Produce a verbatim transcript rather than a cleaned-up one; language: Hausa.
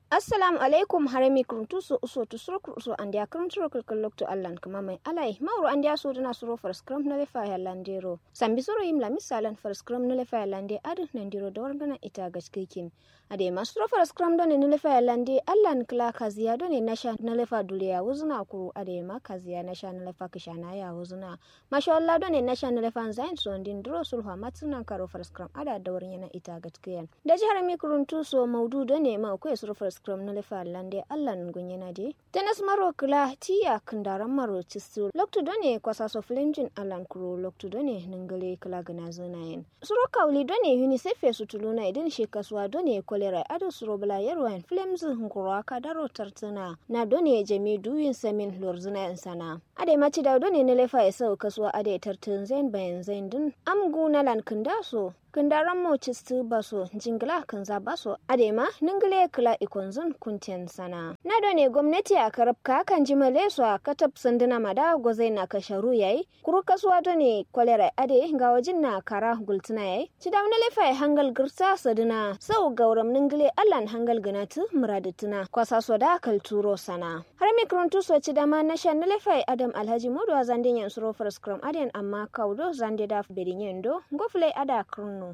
Assalamu alaikum harami kuruntu so uso to suro kurso andia kuruntu kulkulok to allan kama mai alai mauru andia so dana suro first scrum na lefa ya landero sambi suro yimla misalan first scrum na lefa ya lande adu nandiro da wargana ita gaskikin ade masuro first scrum don ne lefa ya lande allan kla kaziya don ne nasha na lefa duliya wuzuna kuru ade ma kaziya nasha na lefa kishana ya wuzuna masha Allah don ne nasha na lefa zain so ndin dro sulha matsunan karo first scrum ada da warin yana ita gaskiyan da jihar mi kuruntu so maudu don ne ma ko suro first scrum na lefa lande allan gunyana de tenas maro kla tiya kandaran maro cistu loktu done kwasa so flinjin allan kuro loktu done ningale kala gana zunayen suro kauli done unicef su tuluna idan she kaswa done kolera ado suro bala yarwan flames ngura kadaro tartana na done jami duyin samin lorzuna insana ade maci da done ne lefa isa kaswa ade tartun zain bayan zain din amgu na lan kandaso kandaran mo cistu baso jingla kanza baso adema ningale kala ikonzun kunten sana na done gwamnati a karabka kan jimale su a katab sanduna mada gozai na kasharu yayi kuru kasuwa done kolera ade ga wajin na kara gultuna yayi ci da wani lefa hangal girsa saduna sau gauram ningale allan hangal ganatu muradutuna kwasa so da kalturo sana har mikrontu so ci dama na shan lefa adam alhaji modu zandin yan suro first scrum aden amma kaudo zande da bedin yendo gofle ada kurno